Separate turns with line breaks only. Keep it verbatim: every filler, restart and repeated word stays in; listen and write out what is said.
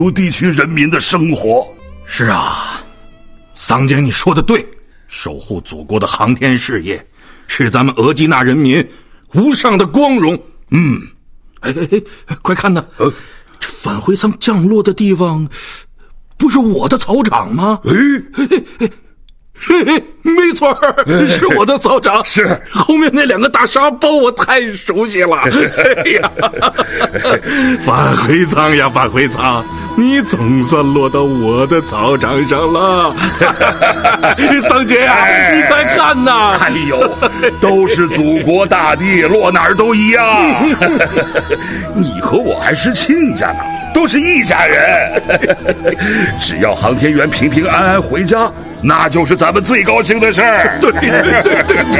地区人民的生活。
是啊，桑杰你说的对，守护祖国的航天事业是咱们额济纳人民无上的光荣。嗯，哎哎哎，快看呐，呃，这返回舱降落的地方不是我的操场吗？
哎
嘿嘿嘿嘿，没错，是我的操场。
是
后面那两个大沙包我太熟悉了。哎呀，返回舱呀返回舱，你总算落到我的操场上了。桑杰呀、啊，你快看呐！
哎呦，都是祖国大地，落哪儿都一样。你和我还是亲家呢，都是一家人。只要航天员平平安安回家，那就是咱们最高兴的事儿。
对对对对对。